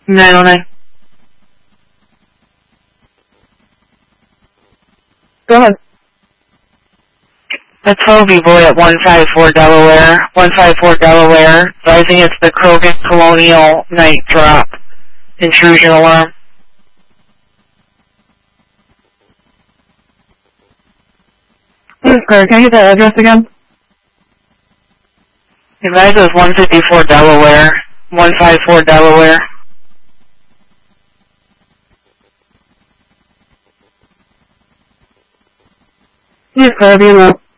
909. Go ahead. That's Hobie Boy at 154 Delaware. 154 Delaware. Advising it's the Krogan Colonial night drop. Intrusion alarm. This is Claire. Can I get that address again? Advise is 154 Delaware. 154 Delaware. Yes, Claire. Be in the